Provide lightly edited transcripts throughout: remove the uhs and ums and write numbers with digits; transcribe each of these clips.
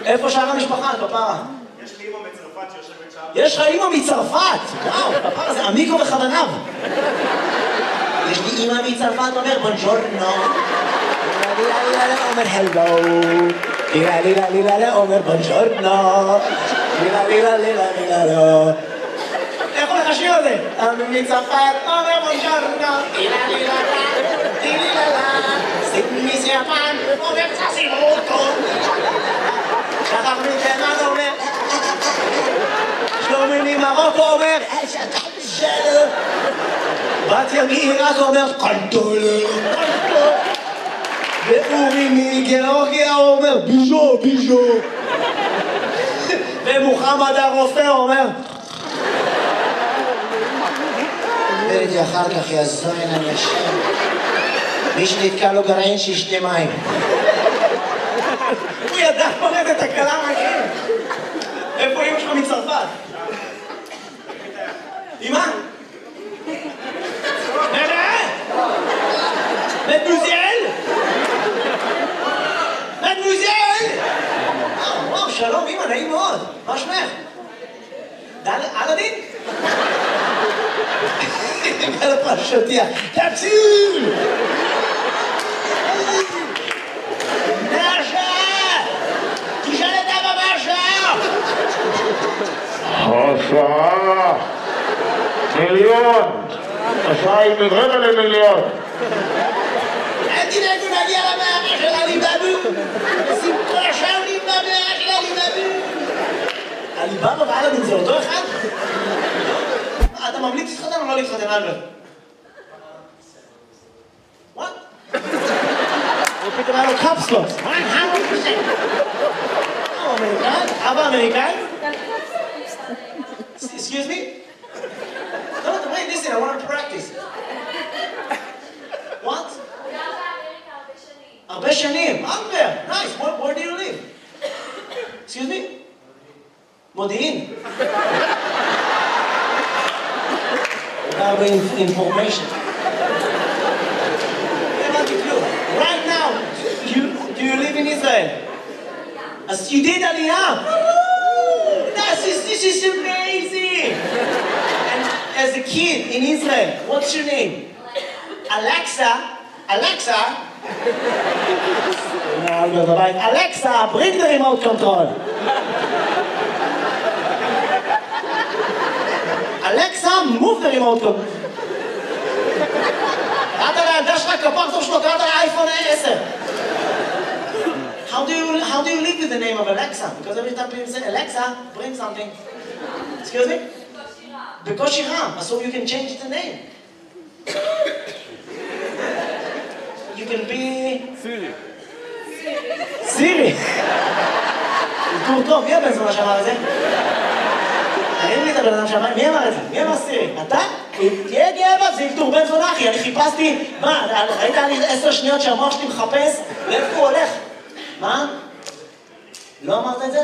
איפה שאר המשפחה, כפרה? יש לי אימא מצרפת שיושבת שם. יש לך אימא מצרפת? וואו, כפרה, זה עמיקו בכוונב. יש לי אימא מצרפת, אומר בונג'ורנו. אומר הלו. לילה, אומר בונג'ורנו. לילה. איך הולך השיר הזה? מצרפת, אומר בונג'ורנו. לילה. מיס יפן, אומר צסימוטו. שחר מתימן אומר שלומי ממרוקו אומר בתיה מעיראק אומר קנטולה ואורי מגיאורגיה אומר ביז'ו ומוחמד הרופא אומר וראיתי אחר כך יזוין אני אשם מי שנתקע לו גרעין שישתה מים הוא ידע פורט את הקלה מהכיר. איפה אמא שלך מצרפת? אמא? מדמוזל? וואו, שלום אמא, נעים מאוד. מה שמך? אלאדין? על הפרשתיה. תפסיל! השעה מיליון, השעה היא מרבע למיליון. אל תדאגו נגיע למערה של עליבאבו. שים כל השאר נבנה במערה של עליבאבו. עליבאבו ואלאדין זה אותו אחד? אתה ממליץ להתחתן או לא להתחתן אלברט? What? הוא פתאום היה לו קפסלוס. 100%. אמריקאי? אבא אמריקאי? Excuse me? No, wait, listen, I want to practice. What? הרבה שנים. Albert, nice. Where do you live? Excuse me? מודיעין. הרבה information. Right now, do you live in Israel? As you did Aliyah. This is amazing! And as a kid in Israel, what's your name? Alexa. Alexa, bring the remote control. Alexa, move the remote control. קראת לילדה שלך כפרצוף שלו, קראת לאייפון 10. How do you live with the name of Alexa? Because every time people say, Alexa, bring something. Excuse me? Bekoshi Ram. So you can change the name. You can be... Siri. טור טוב, מי הבן זונה שאמר את זה? תגיד לי את הבן אדם שאמר, מי אמר את זה? מי אמר סירי? אתה? תהיה גאה זה טור בן זונה אחי, אני חיפשתי... מה, ראית לי 10 שניות שהמוח שלי מחפש? לאיפה הוא הולך? מה? לא אמרת את זה?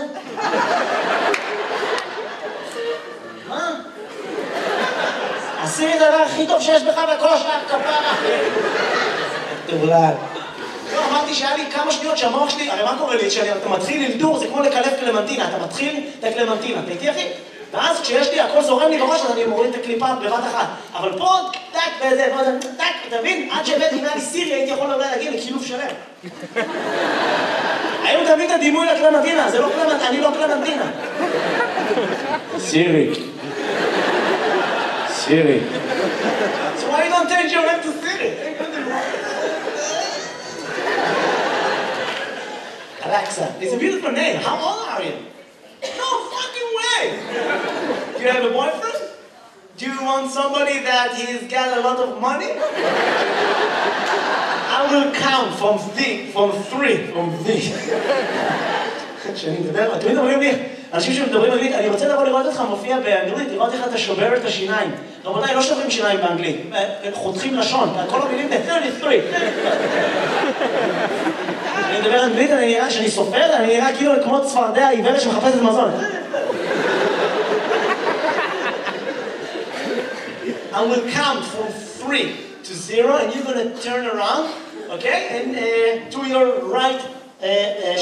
מה? עשי את הדבר הכי טוב שיש בך בכל השאר כפרה. תאולל. לא, אמרתי שהיה לי כמה שניות שהמוח שלי, הרי מה קורה לי? כשאתה מתחיל ללדור, זה כמו לקלף קלמנטינה, אתה מתחיל את הקלמנטינה, אתה איתי אחי? ואז כשיש לי, הכל זורם לי בראש, אז אני מוריד את הקליפה בבת אחת. אבל פה, טק וזה, טק, אתה מבין? עד שהבאתי לי סירי, הייתי יכול אולי להגיע לקילוף שלם. היום תמיד הדימוי לקלמנטינה, זה לא קלמנטינה, אני לא קלמנטינה. סירי. So why you don't change your name to Siri? Alexa, it's a beautiful name. How old are you? No fucking way! Do you have a boyfriend? Do you want somebody that he's got a lot of money? I will count from three. שאני מדבר, תמיד אומרים לי, אנשים שמדברים אנגלית, אני רוצה לבוא לראות אותך מופיע באנגלית, לראות איך אתה שובר את השיניים. רבותיי, לא שוברים שיניים באנגלית, חותכים לשון, כל המילים זה 33. אני מדבר אנגלית, אני נראה, שאני סופר, אני נראה כאילו כמו צפרדע עיוורת שמחפשת מזון. I will count from 3 to 0 and you're going to turn around, okay? And to your right